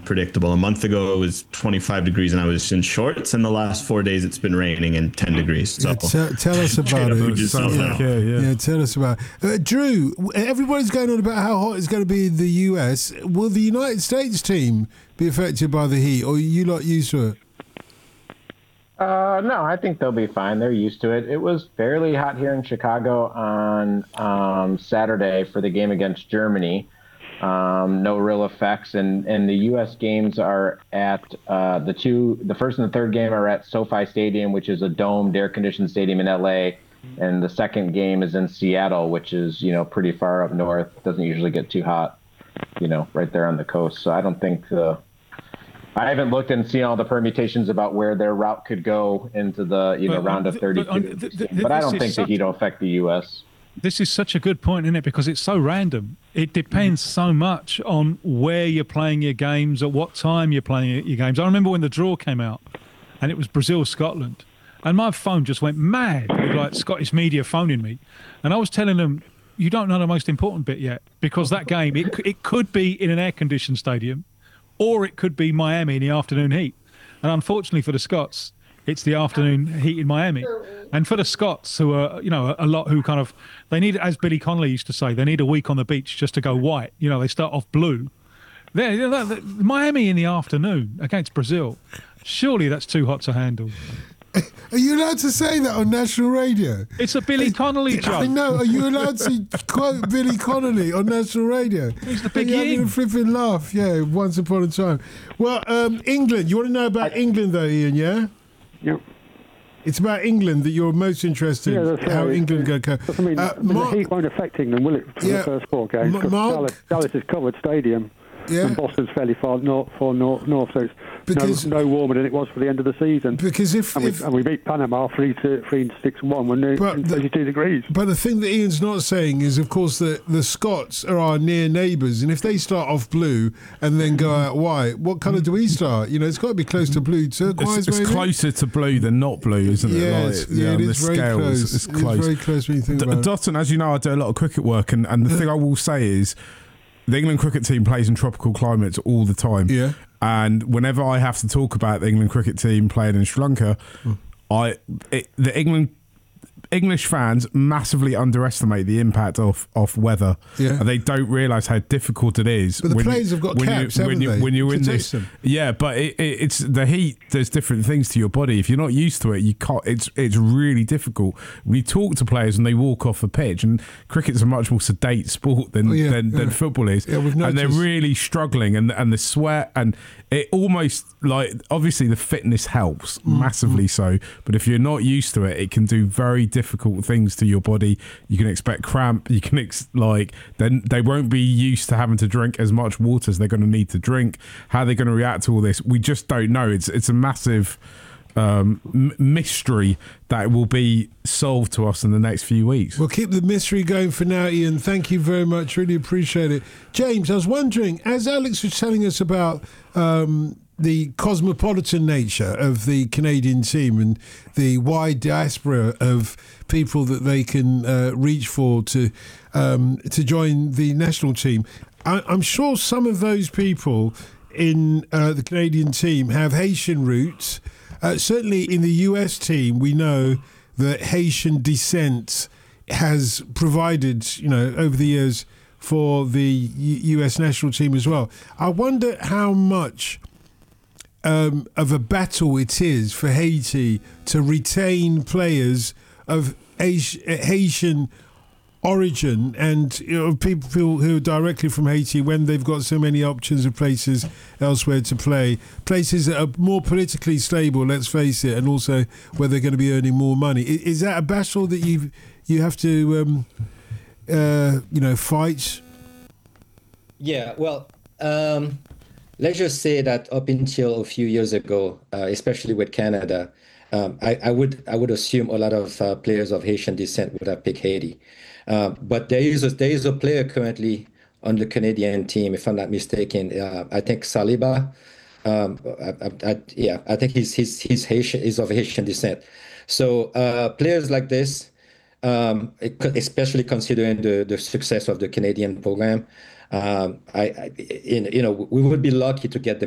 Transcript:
unpredictable. A month ago, it was 25 degrees and I was in shorts. And the last 4 days, it's been raining and 10 degrees. So tell us about it. Tell us about it. Drew, everybody's going on about how hot it's going to be in the US. Will the United States team be affected by the heat, or are you not used to it? No, I think they'll be fine. They're used to it. It was fairly hot here in Chicago on Saturday for the game against Germany. No real effects, and the U.S. games are at the first and the third game are at SoFi Stadium, which is a domed, air-conditioned stadium in L.A., and the second game is in Seattle, which is pretty far up north. Doesn't usually get too hot, right there on the coast. So I don't think I haven't looked and seen all the permutations about where their route could go into the round of 32. But I don't think the heat will affect the U.S. This is such a good point, isn't it? Because it's so random. It depends so much on where you're playing your games, at what time you're playing your games. I remember when the draw came out, and it was Brazil-Scotland, and my phone just went mad with Scottish media phoning me, and I was telling them, you don't know the most important bit yet, because that game, it could be in an air-conditioned stadium, or it could be Miami in the afternoon heat. And unfortunately for the Scots, it's the afternoon heat in Miami. And for the Scots, who are, a lot who kind of, they need, as Billy Connolly used to say, they need a week on the beach just to go white. They start off blue. Miami in the afternoon against Brazil, surely that's too hot to handle. Are you allowed to say that on national radio? It's a Billy Connolly joke. I know. Are you allowed to quote Billy Connolly on national radio? He's the big having a flipping laugh. Yeah, once upon a time. Well, England. You want to know about England, though, Ian? Yeah. Yep. It's about England that you're most interested in, how England go. The heat won't affect England, will it, for the first 4 games? Dallas is covered stadium. Yeah. And Boston's fairly far north, so it's no warmer than it was for the end of the season. Because we beat Panama 3-6-1 when it's 32 degrees. But the thing that Ian's not saying is, of course, that the Scots are our near neighbours, and if they start off blue and then go out white, what colour do we start? It's got to be close to blue, turquoise. It's closer to blue than not blue, isn't it? It is very close. It's very close when you think about it. Dotton, as you know, I do a lot of cricket work, and the thing I will say is, the England cricket team plays in tropical climates all the time. Yeah. And whenever I have to talk about the England cricket team playing in Sri Lanka, English fans massively underestimate the impact of weather. Yeah. And they don't realise how difficult it is. But the players have got caps, haven't they? When you're in this, yeah, but it's the heat. There's different things to your body. If you're not used to it, you can't. It's really difficult. We talk to players and they walk off the pitch, and cricket's a much more sedate sport than football is. Yeah, we've noticed. And they're really struggling, and the sweat, and it almost obviously the fitness helps massively so, but if you're not used to it, it can do very difficult things to your body. You can expect cramp. You can then they won't be used to having to drink as much water as they're going to need to drink. How they're going to react to all this, we just don't know. It's a massive mystery that will be solved to us in the next few weeks. We'll keep the mystery going for now, Ian. Thank you very much. Really appreciate it. James, I was wondering, as Alex was telling us about the cosmopolitan nature of the Canadian team and the wide diaspora of people that they can reach for to join the national team, I'm sure some of those people in the Canadian team have Haitian roots. Certainly in the US team, we know that Haitian descent has provided, over the years for the US national team as well. I wonder how much of a battle it is for Haiti to retain players of Haitian origin and people who are directly from Haiti when they've got so many options of places elsewhere to play, places that are more politically stable, let's face it, and also where they're going to be earning more money. Is that a battle that you have to fight? Yeah, well, let's just say that up until a few years ago, especially with Canada, I would assume a lot of players of Haitian descent would have picked Haiti. But there is a player currently on the Canadian team, if I'm not mistaken. I think Saliba. I think he's Haitian, is of Haitian descent. So players like this, especially considering the success of the Canadian program, we would be lucky to get them